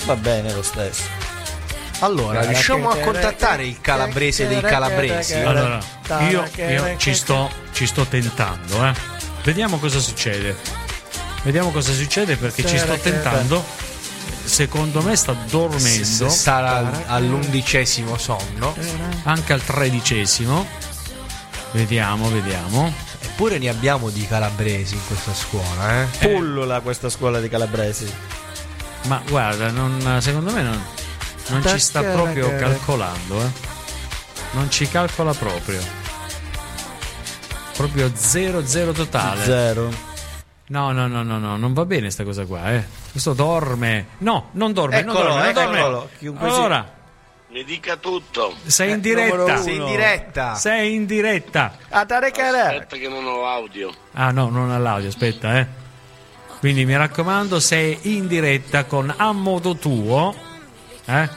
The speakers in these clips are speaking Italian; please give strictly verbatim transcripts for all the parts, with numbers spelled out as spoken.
Va bene lo stesso. Allora, riusciamo a contattare il calabrese dei calabresi? Allora, io, io ci sto ci sto tentando, eh. Vediamo cosa succede. Vediamo cosa succede perché ci sto tentando. Secondo me sta dormendo. Sarà all'undicesimo sonno, anche al tredicesimo. Vediamo, vediamo. Eppure ne abbiamo di calabresi in questa scuola, eh? Pullula questa scuola di calabresi. Ma guarda, non, secondo me non, non ci sta proprio calcolando, eh? Non ci calcola proprio. Proprio zero zero totale. Zero. No, no, no, no, no, non va bene sta cosa qua, eh. Questo dorme. No, non dorme, eccolo, non dorme, non eccolo. dorme. Allora, mi dica tutto. sei in diretta. Sei in diretta. Sei in diretta. Aspetta che non ho audio. Ah no, non ha l'audio, aspetta, eh. Quindi mi raccomando, sei in diretta con A Modo Tuo, eh?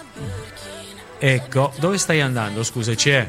Ecco, dove stai andando? Scusaci, eh?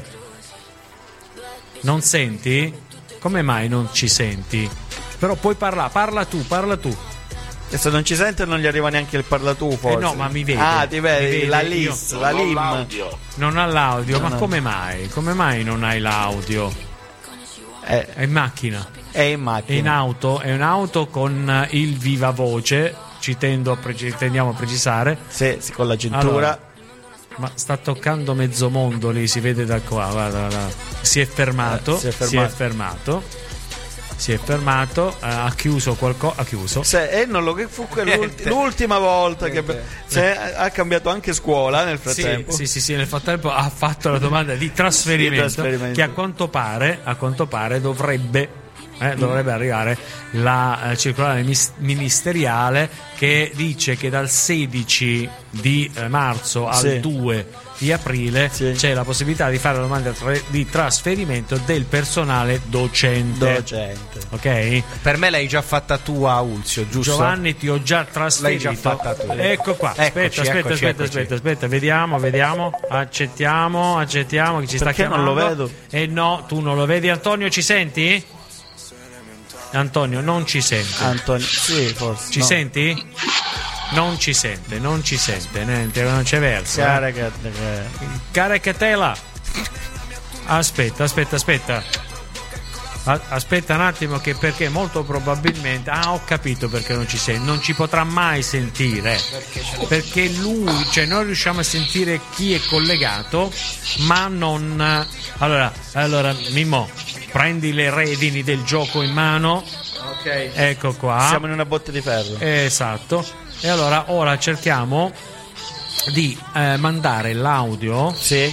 Non senti? Come mai non ci senti? Però puoi parlare, parla tu, parla tu. E se non ci sente non gli arriva neanche il parlatù, forse. Eh no, ma mi vede. Ah, ti vedi, vede, la L I S, io, la non ho L I M. l'audio. Non ha l'audio, No, ma no. come mai? Come mai non hai l'audio? Eh, È in macchina, è in è macchina. in auto, è un'auto con il viva voce, ci tendo a preci- tendiamo a precisare. Sì, sì, con la cintura. Allora, ma sta toccando mezzo mondo lì, si vede da qua, guarda, guarda. Si è fermato, Eh, si è fermato. si è fermato, si è fermato, eh, ha chiuso qualcosa, ha chiuso. Se, e non lo che fu quell'ulti- l'ultima volta che se, ha cambiato anche scuola nel Sì, frattempo. sì, sì, sì, nel frattempo ha fatto la domanda di trasferimento, Di trasferimento. che a quanto pare, a quanto pare dovrebbe Eh, dovrebbe arrivare la eh, circolare mis- ministeriale che dice che dal sedici di eh, marzo al Sì. due di aprile Sì. c'è la possibilità di fare la domanda tra- di trasferimento del personale docente. Docente. Ok? Per me l'hai già fatta tu a Ulzio, giusto? Giovanni, ti ho già trasferito. L'hai già fatta tu. Ecco qua. Aspetta, Eccoci, aspetta, eccoci, aspetta, eccoci. aspetta, aspetta, vediamo, vediamo. Accettiamo, accettiamo chi ci sta Perché non chiamando. lo vedo? Eh no, tu non lo vedi. Antonio, ci senti? Antonio, non ci sente. Antonio, sì, forse. Ci no. senti? Non ci sente, non ci sente, niente, non c'è verso. eh. Carica- Caricatela. Aspetta, aspetta, aspetta. A- Aspetta un attimo, che perché molto probabilmente. Ah, ho capito perché non ci sente. Non ci potrà mai sentire. Perché lui, cioè noi riusciamo a sentire chi è collegato, ma non. Allora, allora, Mimmo, prendi le redini del gioco in mano. Ok. Ecco qua. Siamo in una botte di ferro. Esatto. E allora ora cerchiamo di eh, mandare l'audio Sì.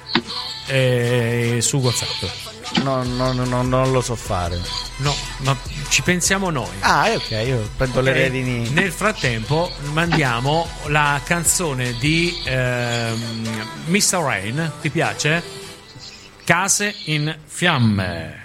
eh, su WhatsApp. No, no, no, no, non lo so fare. No, ma ci pensiamo noi. Ah, è ok, io prendo le Ok? redini. Nel frattempo mandiamo la canzone di ehm, mister Rain. Ti piace? Case in fiamme.